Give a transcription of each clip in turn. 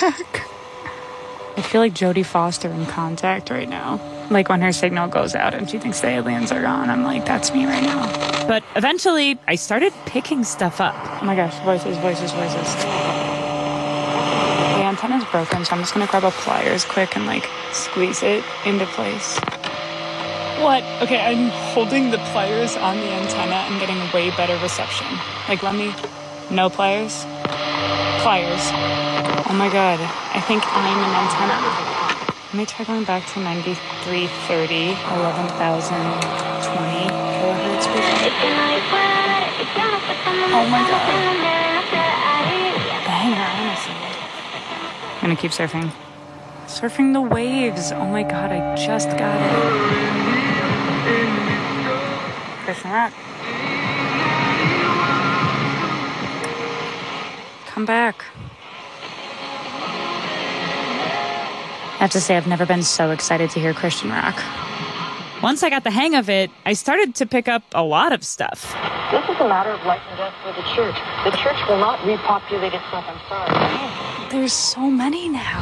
back. I feel like Jodie Foster in Contact right now. Like when her signal goes out and she thinks the aliens are gone. I'm like, that's me right now. But eventually, I started picking stuff up. Oh my gosh, voices. The antenna's broken, so I'm just gonna grab a pliers quick and like squeeze it into place. What? Okay, I'm holding the pliers on the antenna and getting way better reception. Like, let me... No pliers? Pliers. Oh my god, I think I'm an antenna. Let me try going back to 9330, 11,020 kilohertz per second. Oh my god. Banger, honestly. I'm gonna keep surfing. Surfing the waves. Oh my god, I just got it. Christian Rock. Come back. I have to say, I've never been so excited to hear Christian rock. Once I got the hang of it, I started to pick up a lot of stuff. This is a matter of life and death for the church. The church will not repopulate itself, I'm sorry. Oh, there's so many now.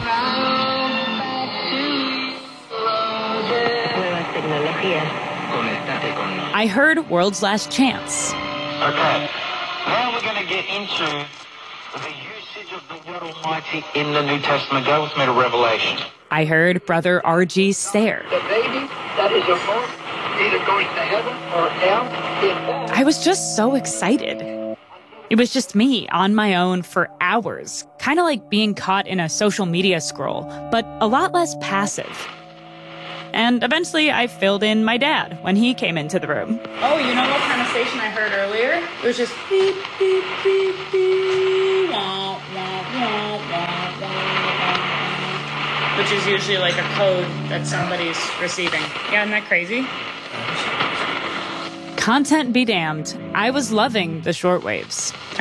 I heard World's Last Chance. Okay, now we're going to get into the usage of the word Almighty in the New Testament. Go with me to Revelation. I heard Brother R.G. Sayre. The baby that is your born either going to heaven or hell. I was just so excited. It was just me on my own for hours, kind of like being caught in a social media scroll, but a lot less passive. And eventually I filled in my dad when he came into the room. Oh, you know what kind of station I heard earlier? It was just beep, beep, beep, beep, wah, wah, wah, wah, wah. Which is usually like a code that somebody's receiving. Yeah, isn't that crazy? Content be damned. I was loving the shortwaves.